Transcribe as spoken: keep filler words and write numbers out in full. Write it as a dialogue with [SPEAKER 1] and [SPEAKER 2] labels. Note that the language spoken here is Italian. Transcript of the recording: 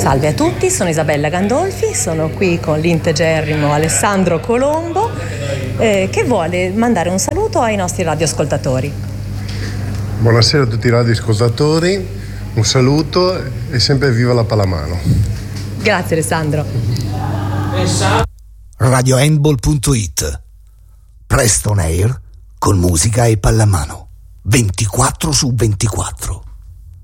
[SPEAKER 1] Salve a tutti, sono Isabella Gandolfi, sono qui con l'integerrimo Alessandro Colombo eh, che vuole mandare un saluto ai nostri radioascoltatori.
[SPEAKER 2] Buonasera a tutti i radioascoltatori, un saluto e sempre viva la pallamano.
[SPEAKER 1] Grazie Alessandro.
[SPEAKER 3] radio handball punto it. Presto on air con musica e pallamano ventiquattro su ventiquattro.